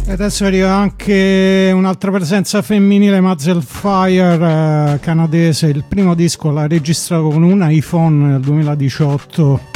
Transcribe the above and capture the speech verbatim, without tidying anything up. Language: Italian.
E adesso arriva anche un'altra presenza femminile, Muzzle Fire, eh, canadese. Il primo disco l'ha registrato con un iPhone nel duemiladiciotto.